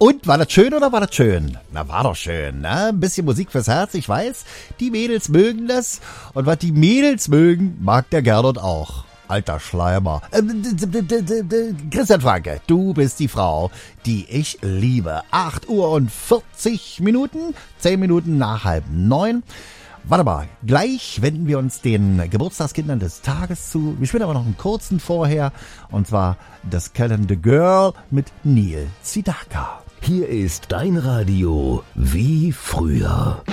Und, war das schön oder war das schön? Na, war doch schön, ne? Ein bisschen Musik fürs Herz, ich weiß. Die Mädels mögen das. Und was die Mädels mögen, mag der Gernot auch. Alter Schleimer. Christian Franke, du bist die Frau, die ich liebe. 8:40, 10 Minuten nach 8:30. Warte mal, gleich wenden wir uns den Geburtstagskindern des Tages zu. Wir spielen aber noch einen kurzen vorher. Und zwar das Calendar Girl mit Neil Sedaka. Hier ist dein Radio wie früher.